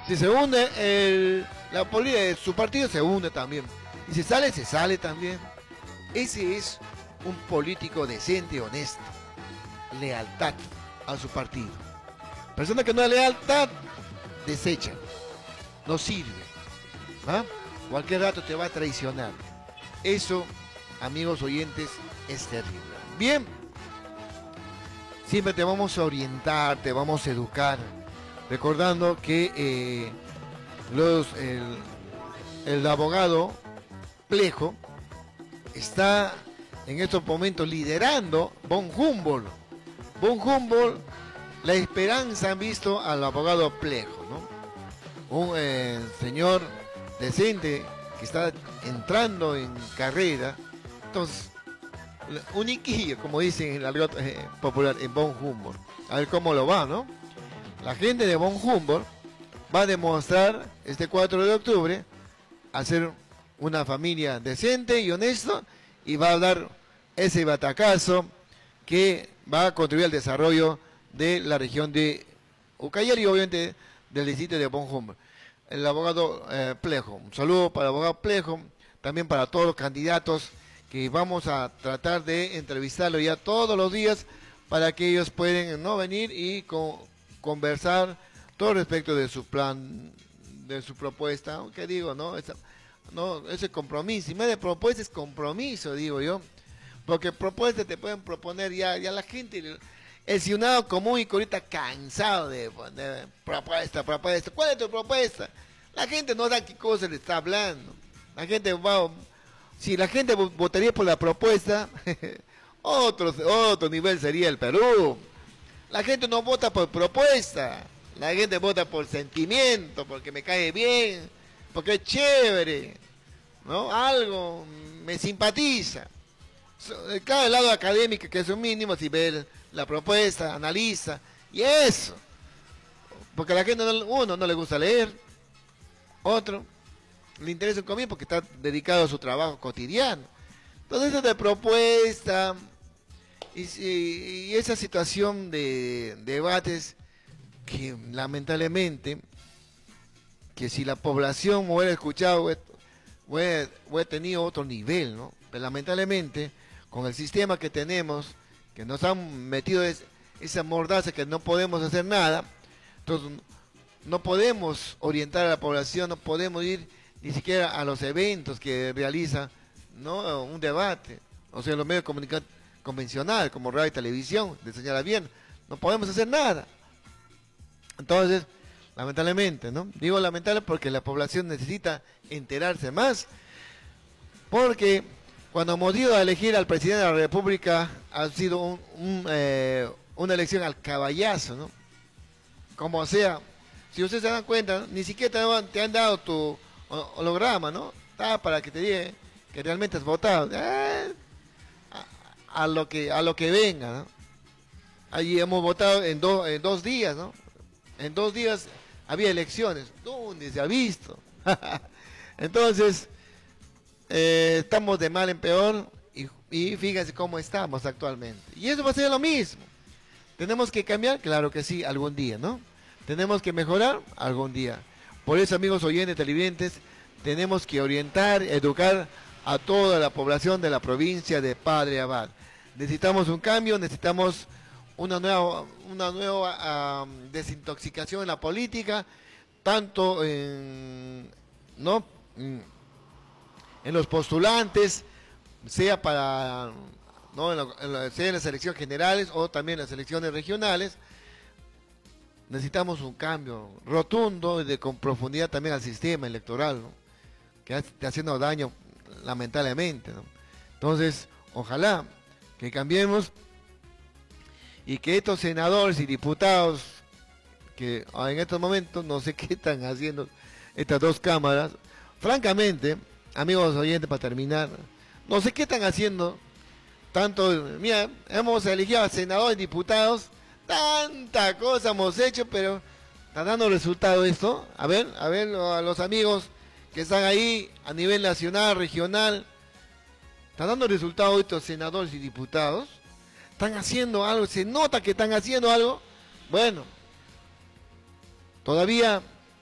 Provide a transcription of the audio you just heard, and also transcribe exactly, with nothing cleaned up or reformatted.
Si se hunde el, la política, su partido se hunde también. Y si sale, se sale también. Ese es un político decente, honesto. Lealtad a su partido. Persona que no es lealtad, desecha. No sirve. ¿Ah? Cualquier rato te va a traicionar. Eso, amigos oyentes, es terrible. Bien. Siempre te vamos a orientar, te vamos a educar. Recordando que eh, los, el, el abogado Plejo está en estos momentos liderando von Humboldt. Von Humboldt, la esperanza han visto al abogado Plejo, ¿no? Un eh, señor decente que está entrando en carrera. Entonces, un iquillo, como dicen en el argot eh, popular, en von Humboldt. A ver cómo lo va, ¿no? La gente de von Humboldt va a demostrar este cuatro de octubre a ser una familia decente y honesta y va a dar ese batacazo que va a contribuir al desarrollo de la región de Ucayali y obviamente del distrito de von Humboldt. El abogado eh, Plejo, un saludo para el abogado Plejo, también para todos los candidatos que vamos a tratar de entrevistarlo ya todos los días para que ellos puedan no venir y con, conversar todo respecto de su plan, de su propuesta, aunque digo, no, Esa, no ese compromiso, y más de propuesta es compromiso, digo yo, porque propuestas te pueden proponer ya, ya la gente, el ciudadano común y ahorita cansado de poner propuesta, propuesta, ¿cuál es tu propuesta? La gente no sabe qué cosa le está hablando, la gente va, si la gente votaría por la propuesta, otro, otro nivel sería el Perú. La gente no vota por propuesta, la gente vota por sentimiento, porque me cae bien, porque es chévere, ¿no? Algo me simpatiza. Cada lado académico, que es un mínimo, si ve la propuesta, analiza, y eso. Porque a la gente, no, uno no le gusta leer, otro le interesa un comida porque está dedicado a su trabajo cotidiano. Entonces, eso de propuesta y, y, y esa situación de, de debates que lamentablemente, que si la población hubiera escuchado, hubiera, hubiera tenido otro nivel, ¿no? Pero lamentablemente, con el sistema que tenemos, que nos han metido es, esa mordaza que no podemos hacer nada, entonces no podemos orientar a la población, no podemos ir ni siquiera a los eventos que realiza, ¿no? Un debate, o sea, los medios de comunicación convencionales, como radio y televisión, de señal abierta, no podemos hacer nada. Entonces, lamentablemente, ¿no? Digo lamentable porque la población necesita enterarse más, porque cuando hemos ido a elegir al presidente de la República ha sido un, un, eh, una elección al caballazo, ¿no? Como sea, si ustedes se dan cuenta, ¿no? Ni siquiera te han, te han dado tu holograma, ¿no? Está para que te diga que realmente has votado. Eh, a, a lo que a lo que venga, ¿no? Allí hemos votado en, do, en dos días, ¿no? En dos días había elecciones. ¿Dónde se ha visto? Entonces, eh, estamos de mal en peor y, y fíjense cómo estamos actualmente. Y eso va a ser lo mismo. ¿Tenemos que cambiar? Claro que sí, algún día, ¿no? ¿Tenemos que mejorar? Algún día. Por eso, amigos oyentes, televidentes, tenemos que orientar, educar a toda la población de la provincia de Padre Abad. Necesitamos un cambio, necesitamos una nueva, una nueva um, desintoxicación en la política, tanto en, ¿no? en los postulantes, sea para, ¿no? en, la, en la, sea en las elecciones generales o también en las elecciones regionales. Necesitamos un cambio rotundo y de, con profundidad también al sistema electoral, ¿no? Que está haciendo daño lamentablemente, ¿no? Entonces, ojalá que cambiemos y que estos senadores y diputados que en estos momentos no sé qué están haciendo estas dos cámaras, francamente, amigos oyentes, para terminar, no sé qué están haciendo, tanto, mira, hemos elegido a senadores y diputados, tanta cosa hemos hecho, pero está dando resultado esto. A ver, a ver a los amigos que están ahí a nivel nacional, regional, están dando resultado estos senadores y diputados, están haciendo algo, se nota que están haciendo algo. Bueno, todavía